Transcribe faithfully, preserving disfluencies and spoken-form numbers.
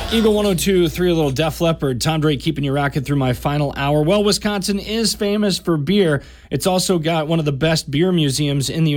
Eagle one oh two, three, a little Def Leppard. Tom Drake keeping you rocking through my final hour. Well, Wisconsin is famous for beer. It's also got one of the best beer museums in the